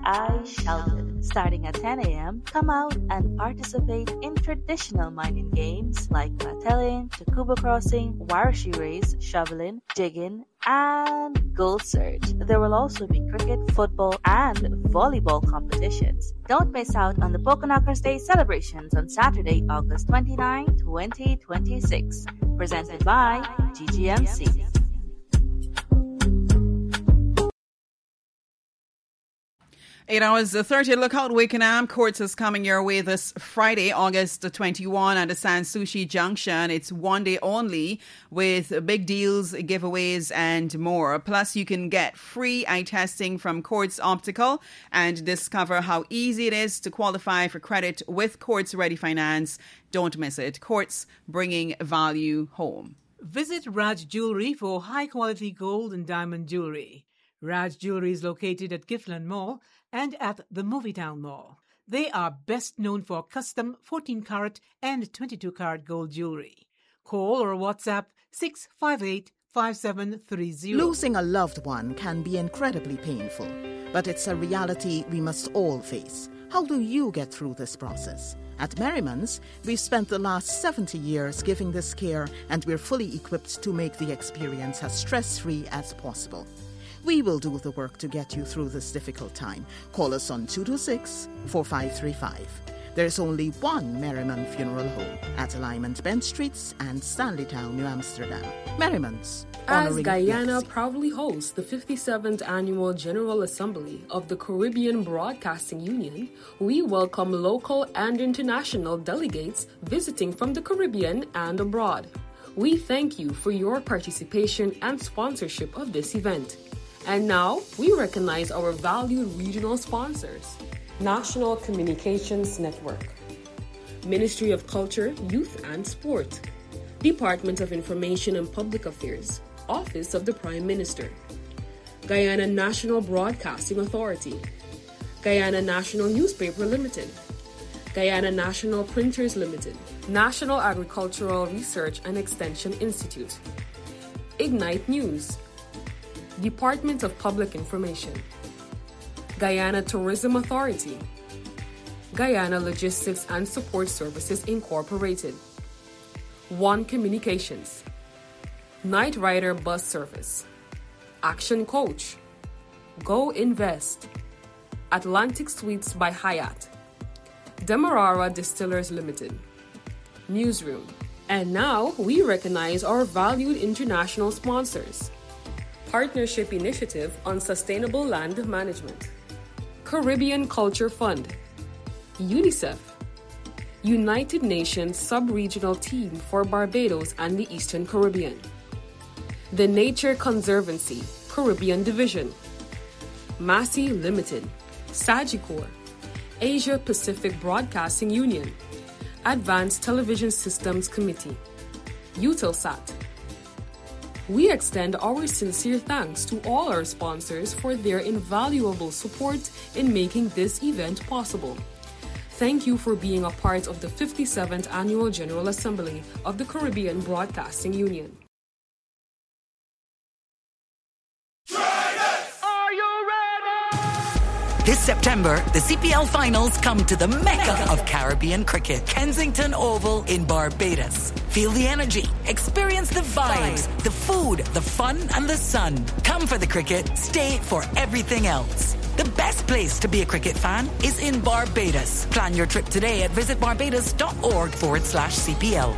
eyes sheltered. Starting at 10 a.m., come out and participate in traditional mining games like Matelin, Takuba Crossing, Warashi Race, Shoveling, Digging, and Gold Search. There will also be cricket, football, and volleyball competitions. Don't miss out on the Pokanakers Day celebrations on Saturday, August 29, 2026. Presented by GGMC. Eight hours 30. Lookout Wakenham Courts is coming your way this Friday, August 21 at the Sans Sushi Junction. It's one day only with big deals, giveaways, and more. Plus, you can get free eye testing from Courts Optical and discover how easy it is to qualify for credit with Courts Ready Finance. Don't miss it. Courts, bringing value home. Visit Raj Jewelry for high-quality gold and diamond jewelry. Raj Jewelry is located at Giffland Mall and at the Movietown Mall. They are best known for custom 14-carat and 22-carat gold jewelry. Call or WhatsApp 658-5730. Losing a loved one can be incredibly painful, but it's a reality we must all face. How do you get through this process? At Merriman's, we've spent the last 70 years giving this care, and we're fully equipped to make the experience as stress-free as possible. We will do the work to get you through this difficult time. Call us on 226-4535. There's only one Merriman Funeral Home at Alignment Bench Streets and Stanleytown, New Amsterdam. Merriman's. As Guyana proudly hosts the 57th Annual General Assembly of the Caribbean Broadcasting Union, we welcome local and international delegates visiting from the Caribbean and abroad. We thank you for your participation and sponsorship of this event. And now, we recognize our valued regional sponsors. National Communications Network, Ministry of Culture, Youth and Sport, Department of Information and Public Affairs, Office of the Prime Minister, Guyana National Broadcasting Authority, Guyana National Newspaper Limited, Guyana National Printers Limited, National Agricultural Research and Extension Institute, Ignite News, Department of Public Information, Guyana Tourism Authority, Guyana Logistics and Support Services Incorporated, One Communications, Night Rider Bus Service, Action Coach, Go Invest, Atlantic Suites by Hyatt, Demerara Distillers Limited, Newsroom. And now we recognize our valued international sponsors. Partnership Initiative on Sustainable Land Management, Caribbean Culture Fund, UNICEF, United Nations Sub-Regional Team for Barbados and the Eastern Caribbean, The Nature Conservancy, Caribbean Division, Massey Limited, Sagicor, Asia Pacific Broadcasting Union, Advanced Television Systems Committee, Eutelsat. We extend our sincere thanks to all our sponsors for their invaluable support in making this event possible. Thank you for being a part of the 57th Annual General Assembly of the Caribbean Broadcasting Union. This September, the CPL Finals come to the Mecca of Caribbean cricket, Kensington Oval in Barbados. Feel the energy, experience the vibes, the food, the fun, and the sun. Come for the cricket, stay for everything else. The best place to be a cricket fan is in Barbados. Plan your trip today at visitbarbados.org/CPL.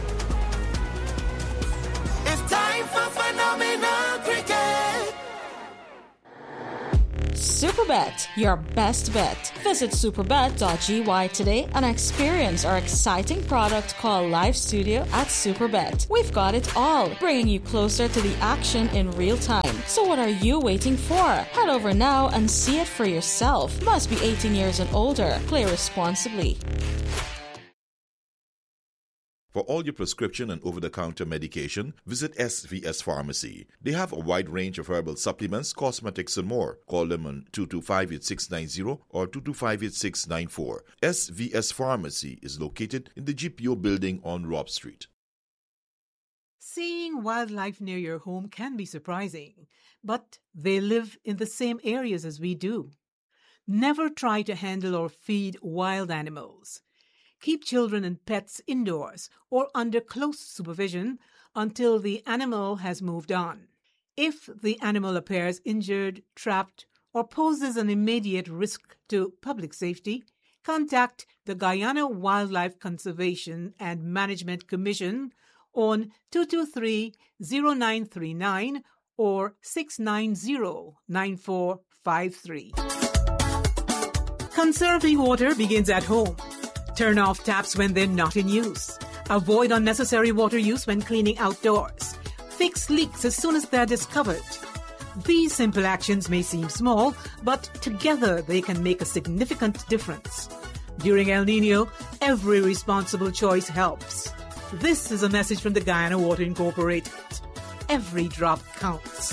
It's time for phenomenal cricket. Superbet, your best bet. Visit superbet.gy today and experience our exciting product called Live Studio at Superbet. We've got it all, bringing you closer to the action in real time. So what are you waiting for? Head over now and see it for yourself. Must be 18 years and older. Play responsibly. For all your prescription and over-the-counter medication, visit SVS Pharmacy. They have a wide range of herbal supplements, cosmetics, and more. Call them on 225-8690 or 225-8694. SVS Pharmacy is located in the GPO building on Robb Street. Seeing wildlife near your home can be surprising, but they live in the same areas as we do. Never try to handle or feed wild animals. Keep children and pets indoors or under close supervision until the animal has moved on. If the animal appears injured, trapped, or poses an immediate risk to public safety, contact the Guyana Wildlife Conservation and Management Commission on 223-0939 or 690-9453. Conserving water begins at home. Turn off taps when they're not in use. Avoid unnecessary water use when cleaning outdoors. Fix leaks as soon as they're discovered. These simple actions may seem small, but together they can make a significant difference. During El Niño, every responsible choice helps. This is a message from the Guyana Water Incorporated. Every drop counts.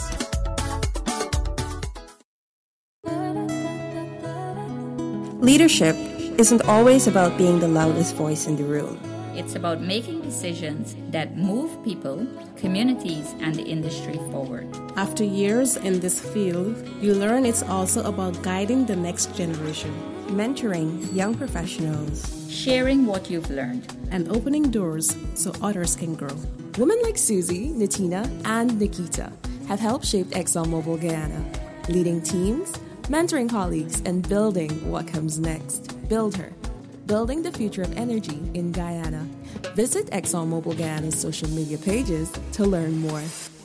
Leadership isn't always about being the loudest voice in the room. It's about making decisions that move people, communities, and the industry forward. After years in this field, you learn it's also about guiding the next generation, mentoring young professionals, sharing what you've learned, and opening doors so others can grow. Women like Susie, Natina, and Nikita have helped shape ExxonMobil Guyana, leading teams, mentoring colleagues, and building what comes next. Build her. Building the future of energy in Guyana. Visit ExxonMobil Guyana's social media pages to learn more.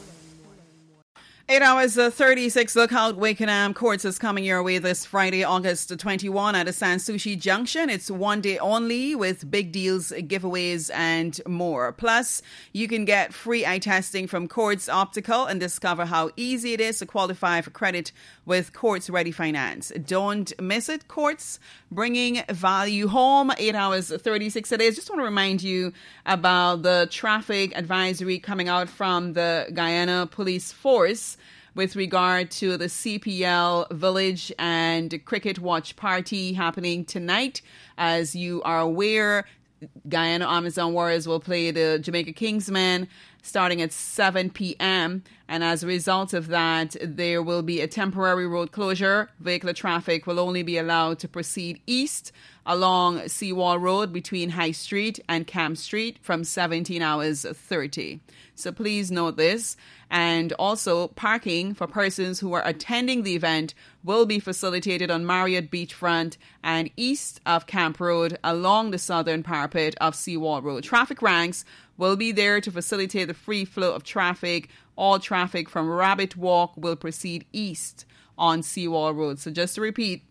8 hours 36 Lookout Wakenham Courts is coming your way this Friday, August 21 at the Sans Souci Junction. It's one day only with big deals, giveaways, and more. Plus, you can get free eye testing from Courts Optical and discover how easy it is to qualify for credit with Courts Ready Finance. Don't miss it. Courts, bringing value home. 8 hours 36 today. I just want to remind you about the traffic advisory coming out from the Guyana Police Force with regard to the CPL Village and Cricket Watch Party happening tonight. As you are aware, Guyana Amazon Warriors will play the Jamaica Kingsmen starting at 7 p.m. And as a result of that, there will be a temporary road closure. Vehicular traffic will only be allowed to proceed east along Seawall Road between High Street and Camp Street from 17 hours 30. So please note this. And also, parking for persons who are attending the event will be facilitated on Marriott Beachfront and east of Camp Road along the southern parapet of Seawall Road. Traffic ranks will be there to facilitate the free flow of traffic. All traffic from Rabbit Walk will proceed east on Seawall Road. So just to repeat,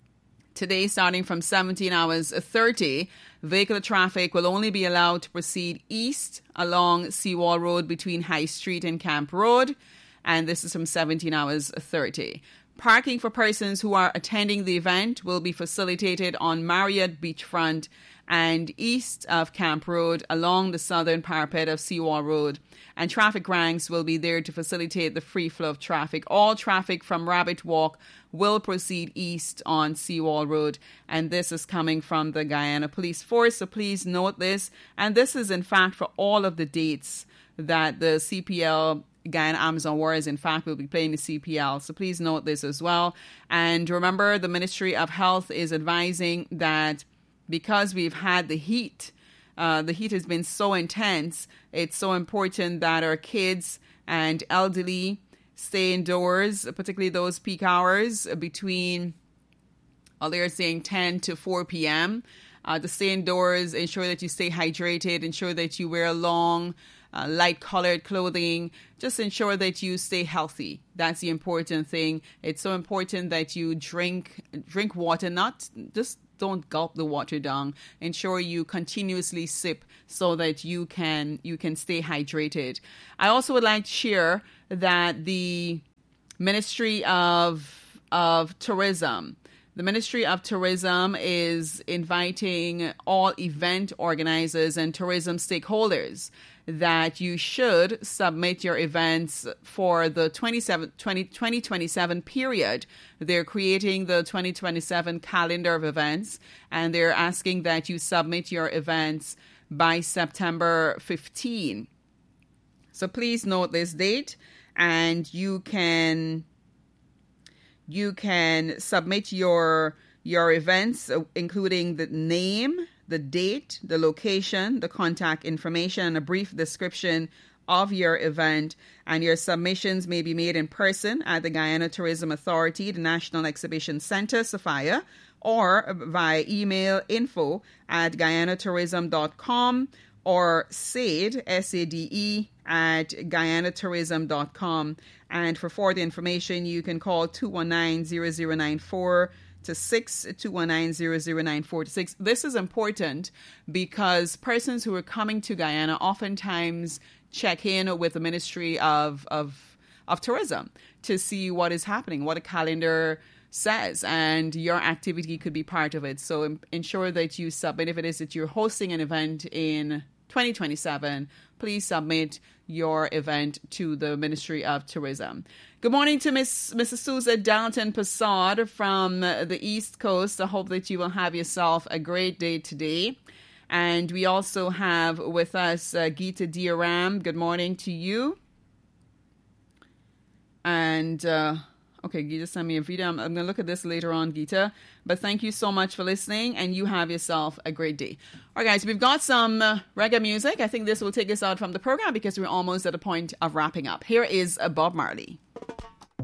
today, starting from 17 hours 30, vehicular traffic will only be allowed to proceed east along Seawall Road between High Street and Camp Road, and this is from 17 hours 30. Parking for persons who are attending the event will be facilitated on Marriott Beachfront and east of Camp Road along the southern parapet of Seawall Road. And traffic ranks will be there to facilitate the free flow of traffic. All traffic from Rabbit Walk will proceed east on Seawall Road. And this is coming from the Guyana Police Force. So please note this. And this is, in fact, for all of the dates that the CPL Guyana Amazon Warriors, in fact, will be playing the CPL. So please note this as well. And remember, the Ministry of Health is advising that because we've had the heat has been so intense, it's so important that our kids and elderly stay indoors, particularly those peak hours between, they're saying 10 to 4 p.m. To stay indoors, ensure that you stay hydrated, ensure that you wear long, light-colored clothing. Just ensure that you stay healthy. That's the important thing. It's so important that you drink water, not just don't gulp the water down. Ensure you continuously sip so that you can stay hydrated. I also would like to share that the Ministry of Tourism, the Ministry of Tourism is inviting all event organizers and tourism stakeholders that you should submit your events for the 2027 period. They're creating the 2027 calendar of events, and they're asking that you submit your events by September 15. So please note this date, and you can You can submit your events, including the name, the date, the location, the contact information, and a brief description of your event. And your submissions may be made in person at the Guyana Tourism Authority, the National Exhibition Center, Sophia, or via email info@guyanatourism.com or SADE, SADE, at guyanatourism.com. And for further information, you can call 219-0094 to 6, 219-0094 to 6. This is important because persons who are coming to Guyana oftentimes check in with the Ministry of Tourism to see what is happening, what a calendar says, and your activity could be part of it. So ensure that you submit. If it is that you're hosting an event in 2027, please submit your event to the Ministry of Tourism. Good morning to Mrs. Sousa Dalton Passard from the East Coast. I hope that you will have yourself a great day today. And we also have with us Geeta Diaram. Good morning to you. And okay, Geeta sent me a video. I'm going to look at this later on, Geeta. But thank you so much for listening, and you have yourself a great day. All right, guys, we've got some reggae music. I think this will take us out from the program because we're almost at a point of wrapping up. Here is Bob Marley.